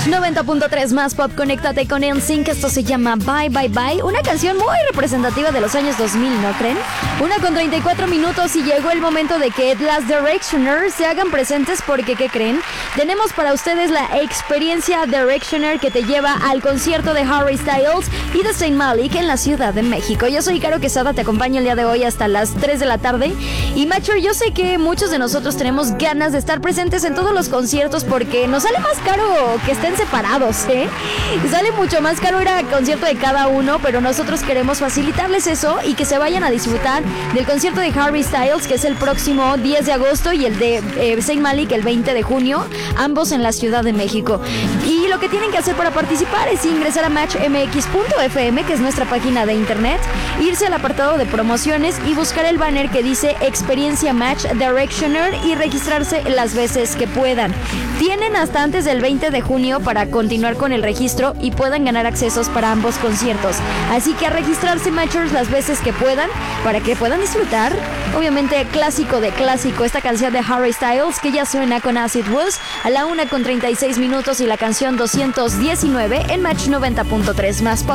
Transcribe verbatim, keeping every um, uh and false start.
Match noventa punto tres más pop, conéctate con N Sync. Esto se llama Bye Bye Bye, una canción muy representativa de los años dos mil, ¿no creen? Una con treinta y cuatro minutos y llegó el momento de que las Directioners se hagan presentes porque, ¿qué creen? Tenemos para ustedes la experiencia Directioner que te lleva al concierto de Harry Styles y de Zayn Malik en la Ciudad de México. Yo soy Caro Quesada, te acompaño el día de hoy hasta las tres de la tarde. Y Matcher, yo sé que muchos de nosotros tenemos ganas de estar presentes en todos los conciertos porque nos sale más caro que estén separados, ¿eh? Sale mucho más caro ir al concierto de cada uno, pero nosotros queremos facilitarles eso y que se vayan a disfrutar del concierto de Harry Styles, que es el próximo diez de agosto, y el de eh, Zayn Malik el veinte de junio, ambos en la Ciudad de México. Y lo que tienen que hacer para participar es ingresar a match m x punto f m, que es nuestra página de internet, irse al apartado de promociones y buscar el banner que dice Experiencia Match Directioner y registrarse las veces que puedan. Tienen hasta antes del veinte de junio para continuar con el registro y puedan ganar accesos para ambos conciertos. Así que a registrarse, Matchers, las veces que puedan para que puedan disfrutar, obviamente, clásico de clásico, esta canción de Harry Styles que ya suena con Acid Rose a la una con treinta y seis minutos y la canción doscientos diecinueve en Match noventa punto tres más pop.